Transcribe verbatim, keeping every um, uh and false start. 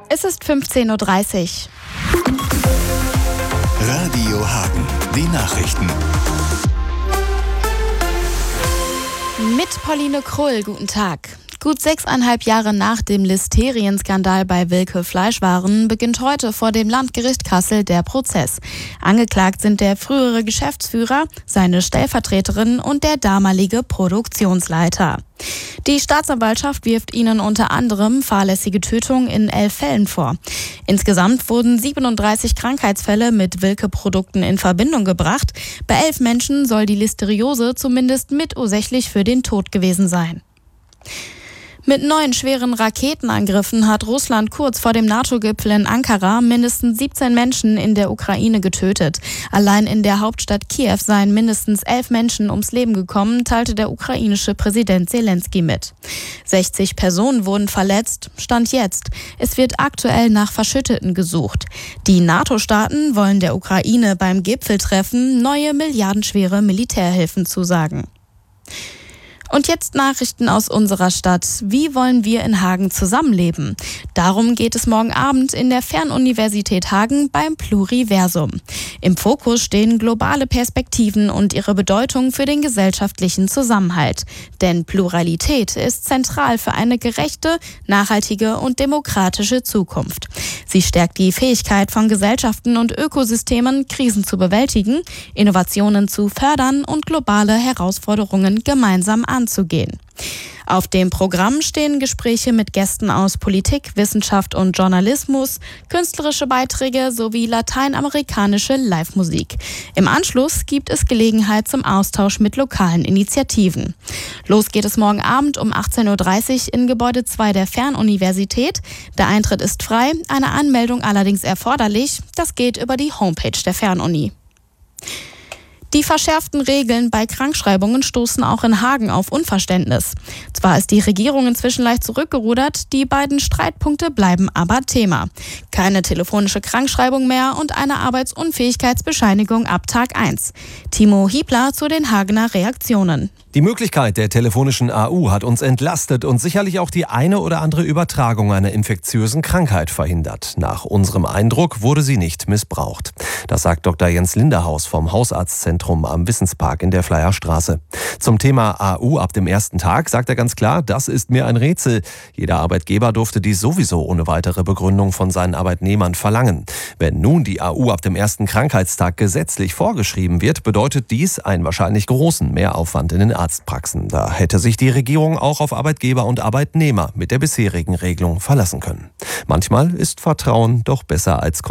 Es ist fünfzehn Uhr dreißig. Radio Hagen, die Nachrichten. Mit Pauline Krull, guten Tag. Gut sechseinhalb Jahre nach dem Listerien-Skandal bei Wilke Fleischwaren beginnt heute vor dem Landgericht Kassel der Prozess. Angeklagt sind der frühere Geschäftsführer, seine Stellvertreterin und der damalige Produktionsleiter. Die Staatsanwaltschaft wirft ihnen unter anderem fahrlässige Tötung in elf Fällen vor. Insgesamt wurden siebenunddreißig Krankheitsfälle mit Wilke-Produkten in Verbindung gebracht. Bei elf Menschen soll die Listeriose zumindest mitursächlich für den Tod gewesen sein. Mit neun schweren Raketenangriffen hat Russland kurz vor dem NATO-Gipfel in Ankara mindestens siebzehn Menschen in der Ukraine getötet. Allein in der Hauptstadt Kiew seien mindestens elf Menschen ums Leben gekommen, teilte der ukrainische Präsident Zelensky mit. sechzig Personen wurden verletzt, Stand jetzt. Es wird aktuell nach Verschütteten gesucht. Die NATO-Staaten wollen der Ukraine beim Gipfeltreffen neue milliardenschwere Militärhilfen zusagen. Und jetzt Nachrichten aus unserer Stadt. Wie wollen wir in Hagen zusammenleben? Darum geht es morgen Abend in der Fernuniversität Hagen beim Pluriversum. Im Fokus stehen globale Perspektiven und ihre Bedeutung für den gesellschaftlichen Zusammenhalt. Denn Pluralität ist zentral für eine gerechte, nachhaltige und demokratische Zukunft. Sie stärkt die Fähigkeit von Gesellschaften und Ökosystemen, Krisen zu bewältigen, Innovationen zu fördern und globale Herausforderungen gemeinsam anzugehen. Auf dem Programm stehen Gespräche mit Gästen aus Politik, Wissenschaft und Journalismus, künstlerische Beiträge sowie lateinamerikanische Live-Musik. Im Anschluss gibt es Gelegenheit zum Austausch mit lokalen Initiativen. Los geht es morgen Abend um achtzehn Uhr dreißig in Gebäude zwei der Fernuniversität. Der Eintritt ist frei, eine Anmeldung allerdings erforderlich. Das geht über die Homepage der Fernuni. Die verschärften Regeln bei Krankschreibungen stoßen auch in Hagen auf Unverständnis. Zwar ist die Regierung inzwischen leicht zurückgerudert, die beiden Streitpunkte bleiben aber Thema. Keine telefonische Krankschreibung mehr und eine Arbeitsunfähigkeitsbescheinigung ab Tag eins. Timo Hiebler zu den Hagener Reaktionen. Die Möglichkeit der telefonischen A U hat uns entlastet und sicherlich auch die eine oder andere Übertragung einer infektiösen Krankheit verhindert. Nach unserem Eindruck wurde sie nicht missbraucht. Das sagt Doktor Jens Linderhaus vom Hausarztzentrum am Wissenspark in der Fleierstraße. Zum Thema A U ab dem ersten Tag sagt er ganz klar, das ist mir ein Rätsel. Jeder Arbeitgeber durfte dies sowieso ohne weitere Begründung von seinen Arbeitnehmern verlangen. Wenn nun die A U ab dem ersten Krankheitstag gesetzlich vorgeschrieben wird, bedeutet dies einen wahrscheinlich großen Mehraufwand in den Arztpraxen. Da hätte sich die Regierung auch auf Arbeitgeber und Arbeitnehmer mit der bisherigen Regelung verlassen können. Manchmal ist Vertrauen doch besser als